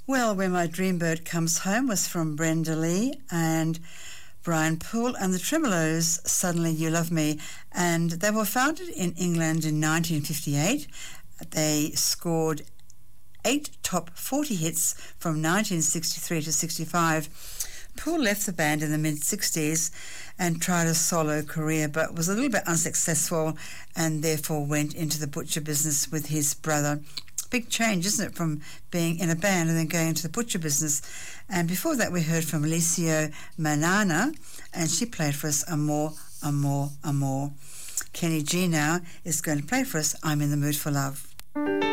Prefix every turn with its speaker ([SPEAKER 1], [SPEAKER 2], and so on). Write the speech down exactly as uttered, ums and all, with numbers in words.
[SPEAKER 1] Well, Where My Dream Bird Comes Home was from Brenda Lee and Brian Poole and the Tremolos, Suddenly You Love Me. And they were founded in England in nineteen fifty-eight. They scored eight top forty hits from nineteen sixty-three to sixty-five. Poole left the band in the mid-sixties and tried a solo career, but was a little bit unsuccessful and therefore went into the butcher business with his brother. Big change, isn't it, from being in a band and then going into the butcher business. And before that we heard from Alicia Manana, and she played for us Amor, Amor, Amor. Kenny G now is going to play for us I'm in the Mood for Love.